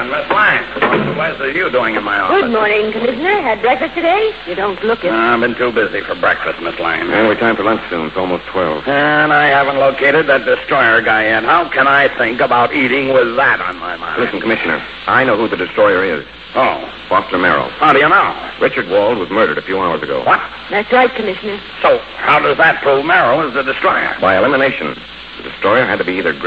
Watson, Miss Lang. What are you doing in my office? Good morning, Commissioner. Had breakfast today? You don't look it. I've been too busy for breakfast, Miss Lang. Anyway, time for lunch soon. It's almost 12. And I haven't located that destroyer guy yet. How can I think about eating with that on my mind? Listen, Commissioner, I know who the destroyer is. Oh. Foster Merrill. How do you know? Richard Wald was murdered a few hours ago. What? That's right, Commissioner. So, how does that prove Merrill is the destroyer? By elimination. The destroyer had to be either